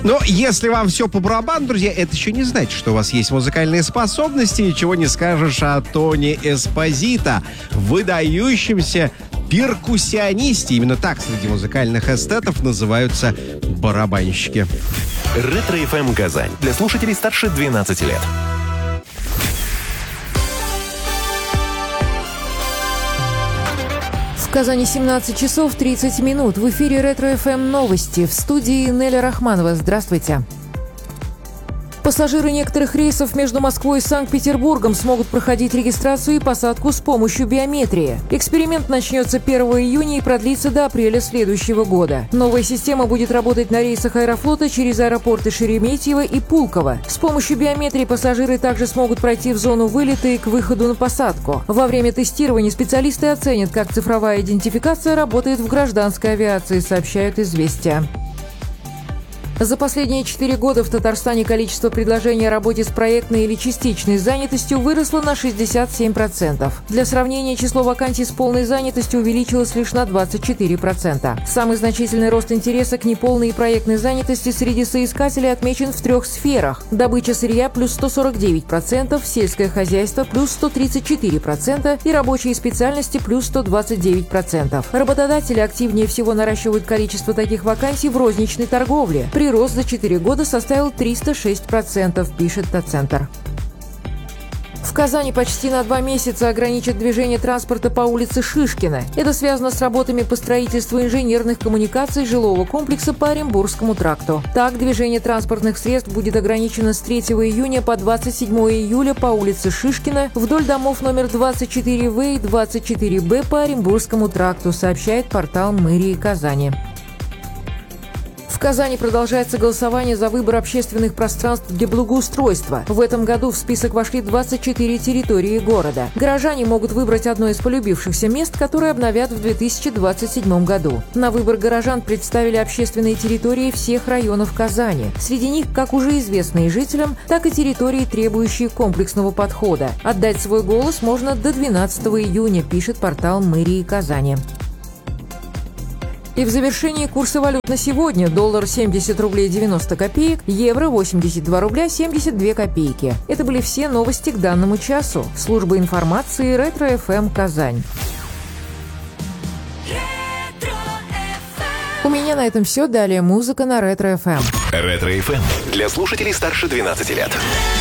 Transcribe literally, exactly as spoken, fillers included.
Но если вам все по барабану, друзья, это еще не значит, что у вас есть музыкальные способности. Чего не скажешь о Тони Эспозито, выдающемся перкуссионисте. Именно так среди музыкальных эстетов называются барабанщики. Ретро-эф эм Казань. Для слушателей старше двенадцати лет. В Казани семнадцать часов тридцать минут. В эфире Ретро-эф эм новости. В студии Неля Рахманова. Здравствуйте. Пассажиры некоторых рейсов между Москвой и Санкт-Петербургом смогут проходить регистрацию и посадку с помощью биометрии. Эксперимент начнется первого июня и продлится до апреля следующего года. Новая система будет работать на рейсах Аэрофлота через аэропорты Шереметьево и Пулково. С помощью биометрии пассажиры также смогут пройти в зону вылета и к выходу на посадку. Во время тестирования специалисты оценят, как цифровая идентификация работает в гражданской авиации, сообщают «Известия». За последние четыре года в Татарстане количество предложений о работе с проектной или частичной занятостью выросло на шестьдесят семь процентов. Для сравнения, число вакансий с полной занятостью увеличилось лишь на двадцать четыре процента. Самый значительный рост интереса к неполной и проектной занятости среди соискателей отмечен в трех сферах. Добыча сырья – плюс сто сорок девять процентов, сельское хозяйство – плюс сто тридцать четыре процента и рабочие специальности – плюс сто двадцать девять процентов. Работодатели активнее всего наращивают количество таких вакансий в розничной торговле. Прирост за четыре года составил триста шесть процентов, пишет Тацентр. В Казани почти на два месяца ограничат движение транспорта по улице Шишкина. Это связано с работами по строительству инженерных коммуникаций жилого комплекса по Оренбургскому тракту. Так, движение транспортных средств будет ограничено с третьего июня по двадцать седьмого июля по улице Шишкина вдоль домов номер двадцать четыре В и двадцать четыре Б по Оренбургскому тракту, сообщает портал мэрии Казани. В Казани продолжается голосование за выбор общественных пространств для благоустройства. В этом году в список вошли двадцать четыре территории города. Горожане могут выбрать одно из полюбившихся мест, которые обновят в две тысячи двадцать седьмом году. На выбор горожан представили общественные территории всех районов Казани. Среди них как уже известные жителям, так и территории, требующие комплексного подхода. Отдать свой голос можно до двенадцатого июня, пишет портал мэрии Казани. И в завершении курсы валют на сегодня. Доллар семьдесят рублей девяносто копеек, евро восемьдесят два рубля семьдесят две копейки. Это были все новости к данному часу. Служба информации Ретро-эф эм Казань. У меня на этом все. Далее музыка на Ретро-эф эм. Ретро-эф эм для слушателей старше двенадцати лет.